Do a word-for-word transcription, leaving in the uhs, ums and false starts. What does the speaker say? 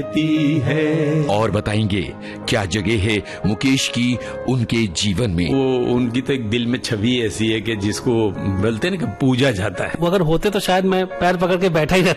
है। और बताएंगे क्या जगह है मुकेश की उनके जीवन में। वो उनकी तो एक दिल में छवि ऐसी है कि जिसको बोलते हैं ना कि पूजा जाता है। वो अगर होते तो शायद मैं पैर पकड़ के बैठा ही रहता।